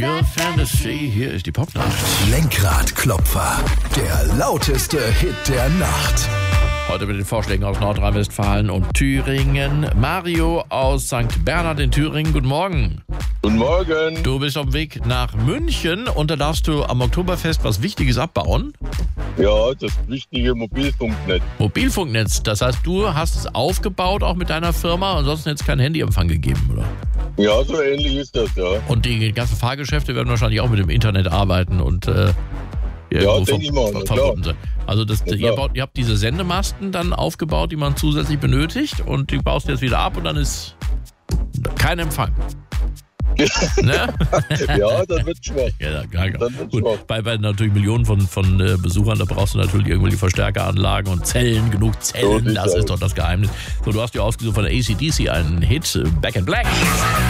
Your Fantasy, hier ist die Popnacht. Lenkradklopfer, der lauteste Hit der Nacht. Heute mit den Vorschlägen aus Nordrhein-Westfalen und Thüringen. Mario aus St. Bernhard in Thüringen, guten Morgen. Guten Morgen. Du bist auf dem Weg nach München und da darfst du am Oktoberfest was Wichtiges abbauen. Ja, das wichtige Mobilfunknetz. Mobilfunknetz, das heißt, du hast es aufgebaut, auch mit deiner Firma, ansonsten hätte es keinen Handyempfang gegeben, oder? Ja, so ähnlich ist das, ja. Und die ganzen Fahrgeschäfte werden wahrscheinlich auch mit dem Internet arbeiten und denke ich mal, verbunden sein. Also Ja, ihr habt diese Sendemasten dann aufgebaut, die man zusätzlich benötigt und die baust du jetzt wieder ab und dann ist kein Empfang. Ne? Ja, das wird schwach. Ja, Dann wird's schwach. gut. Bei natürlich Millionen von Besuchern, da brauchst du natürlich irgendwelche Verstärkeranlagen und Zellen, genug Zellen, So das sieht's ist aus. doch das Geheimnis. So, du hast ja ausgesucht von der AC/DC einen Hit, Back in Black.